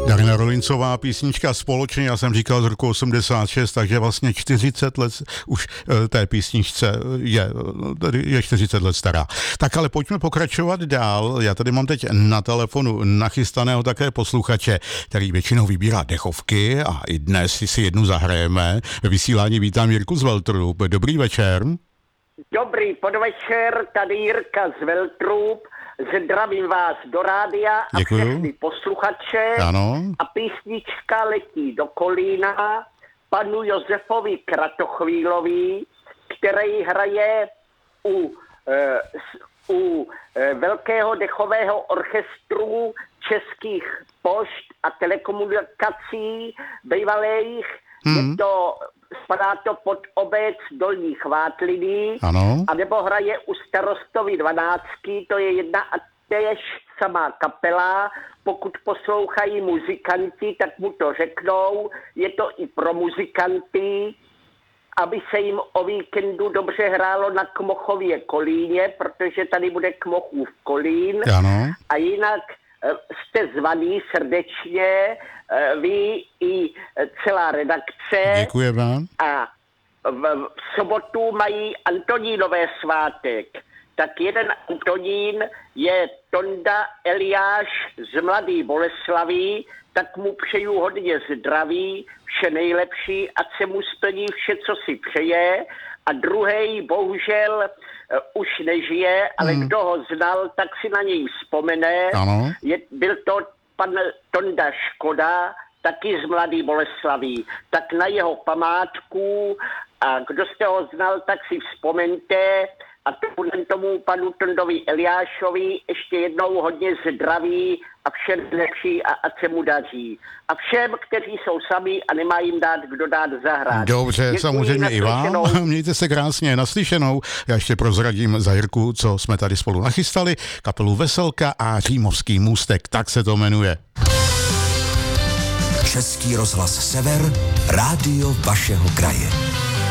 Jarina Rolincová, písnička Společně, já jsem říkal z roku 86, takže vlastně 40 let už té písničce je 40 let stará. Tak ale pojďme pokračovat dál. Já tady mám teď na telefonu nachystaného také posluchače, který většinou vybírá dechovky a i dnes si jednu zahrajeme. Ve vysílání vítám Jirku z Veltrup. Dobrý večer. Dobrý podvečer, tady Jirka z Veltrup. Zdravím vás do rádia a všechny posluchače. Ano. A písnička letí do Kolína panu Josefovi Kratochvílovi, který hraje u Velkého dechového orchestru Českých pošt a telekomunikací bývalých. Spadá to pod obec Dolní Chvátliny, ano. A nebo hraje u Starostovy 12, to je jedna a též samá kapela. Pokud poslouchají muzikanti, tak mu to řeknou. Je to i pro muzikanty, aby se jim o víkendu dobře hrálo na Kmochově Kolíně, protože tady bude Kmochův Kolín. Ano. A jinak jste zvaný srdečně, vy i celá redakce. Děkujeme. A v sobotu mají Antonínové svátek. Tak jeden Antonín je Tonda Eliáš z Mladé Boleslaví, tak mu přeju hodně zdraví, vše nejlepší, ať se mu splní vše, co si přeje. A druhý bohužel už nežije, ale kdo ho znal, tak si na něj vzpomene. Ano. Byl to pan Tonda Škoda, taky z Mladé Boleslaví. Tak na jeho památku, a kdo jste ho znal, tak si vzpomeňte. A tomu panu Tondovi Eliášovi ještě jednou hodně zdraví a vše lepší a ať se mu daří. A všem, kteří jsou sami a nemá jim dát kdo dát zahrát. Dobře, Děkuji, samozřejmě i vám. Mějte se krásně, naslyšenou. Já ještě prozradím za Jirku, co jsme tady spolu nachystali. Kapelu Veselka a Římovský můstek, tak se to jmenuje. Český rozhlas Sever, rádio vašeho kraje.